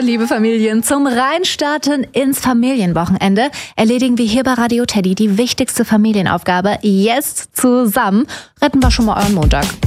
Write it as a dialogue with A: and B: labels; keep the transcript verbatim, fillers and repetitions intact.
A: liebe Familien, zum Reinstarten ins Familienwochenende erledigen wir hier bei Radio Teddy die wichtigste Familienaufgabe. Jetzt zusammen retten wir schon mal euren Montag.